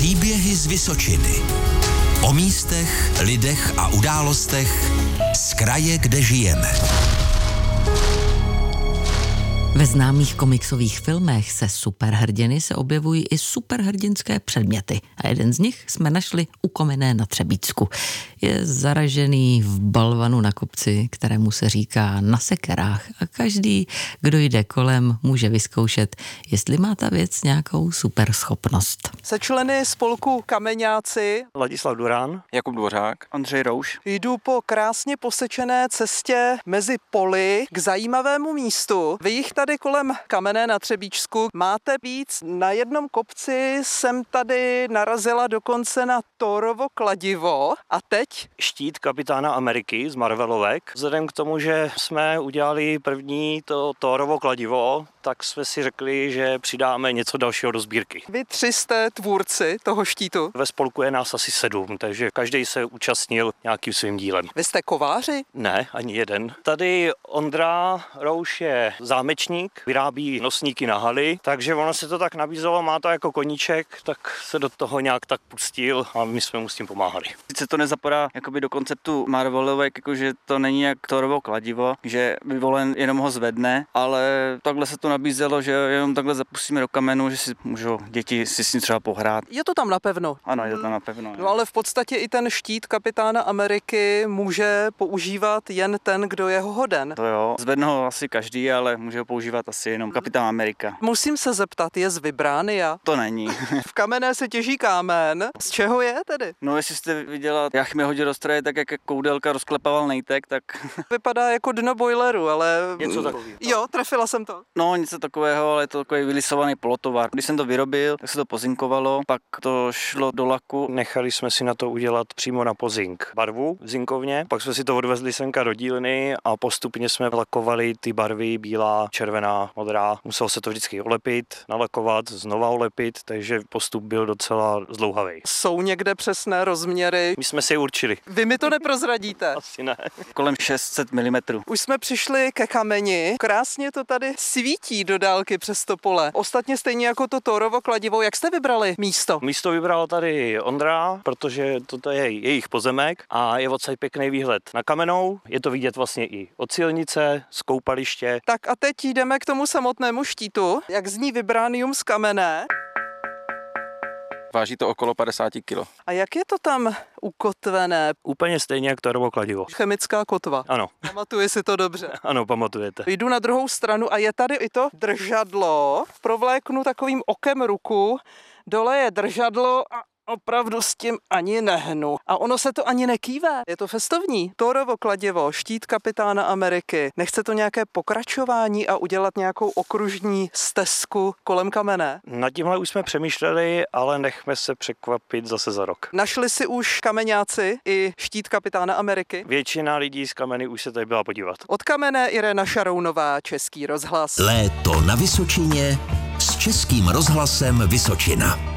Příběhy z Vysočiny. O místech, lidech a událostech z kraje, kde žijeme. Ve známých komiksových filmech se superhrdiny se objevují i superhrdinské předměty. A jeden z nich jsme našli u Kamenné na Třebíčsku. Je zaražený v balvanu na kopci, kterému se říká na sekerách. A každý, kdo jde kolem, může vyzkoušet, jestli má ta věc nějakou superschopnost. Se členy spolku Kameňáci Ladislav Durán, Jakub Dvořák, Andřej Rouš. jdu po krásně posečené cestě mezi poli k zajímavému místu. Vy jich tady kolem Kamenné na Třebíčsku máte víc. Na jednom kopci jsem tady narazila dokonce na Thorovo kladivo a teď štít kapitána Ameriky z Marvelovek. Vzhledem k tomu, že jsme udělali první to Thorovo kladivo, tak jsme si řekli, že přidáme něco dalšího do sbírky. vy 3 jste tvůrci toho štítu. Ve spolku je nás asi 7, takže každý se účastnil nějakým svým dílem. Vy jste kováři? Ne, ani jeden. Tady Ondra Rouš je zámečník, vyrábí nosníky na haly, takže ono se to tak nabízelo, má to jako koníček, tak se do toho nějak tak pustil a my jsme mu s tím pomáhali. Sice to nezapadá jakoby do konceptu Marvelovek, jakože to není jak Thorovo kladivo, že vyvolen jenom ho zvedne, ale takhle se to nabízelo, že jenom takhle zapustíme do kamenu, že si můžou děti si s ním třeba pohrát. Je to tam napevno. Ano, je to tam napevno. No ale v podstatě i ten štít kapitána Ameriky může používat jen ten, kdo je ho hoden. To jo, zvedne ho asi každý, ale může ho používat asi jenom kapitán Amerika. Musím se zeptat, je z Vibránia? To není. V Kamenné se těží kámen. Z čeho je tedy? No jestli jste viděla, jak mi hodil do stroje, tak jak koudelka rozklepával nejtek, tak Vypadá jako dno boileru, ale... Něco takového. Jo, trefila jsem to. no něco takového, ale je to takový vylisovaný polotovar. Když jsem to vyrobil, tak se to pozinkovalo, pak to šlo do laku. Nechali jsme si na to udělat přímo na pozink barvu v zinkovně, pak jsme si to odvezli semka do dílny a postupně jsme lakovali ty barvy bílá, červená, modrá. Muselo se to vždycky olepit, nalakovat, znova olepit, takže postup byl docela zdlouhavý. Jsou někde přesné rozměry. My jsme si je určili. Vy mi to neprozradíte. Asi ne. Kolem 600 mm. Už jsme přišli ke kameni. Krásně to tady svítí do dálky přes to pole. Ostatně stejně jako to Thorovo kladivo. Jak jste vybrali místo? Místo vybral tady Ondra, protože toto je jejich pozemek a je odsaď pěkný výhled na Kamennou. Je to vidět vlastně i od silnice, z koupaliště. Tak a teď jdeme k tomu samotnému štítu. Jak zní Vibránium z Kamenné? Váží to okolo 50 kg. A jak je to tam ukotvené? Úplně stejně jak Thorovo kladivo. Chemická kotva. Ano, Pamatuji si to dobře. ano, pamatujete. Jdu na druhou stranu a je tady i to držadlo. Provléknu takovým okem ruku. Dole je držadlo a opravdu s tím ani nehnu. A ono se to ani nekýve. Je to festovní. Thorovo kladivo, štít kapitána Ameriky. Nechce to nějaké pokračování a udělat nějakou okružní stezku kolem Kamenné? Nad tímhle už jsme přemýšleli, ale nechme se překvapit zase za rok. Našli si už Kameňáci i štít kapitána Ameriky? Většina lidí z Kameny už se tady byla podívat. Od Kamenné Irena Šarounová, Český rozhlas. Léto na Vysočině s Českým rozhlasem Vysočina.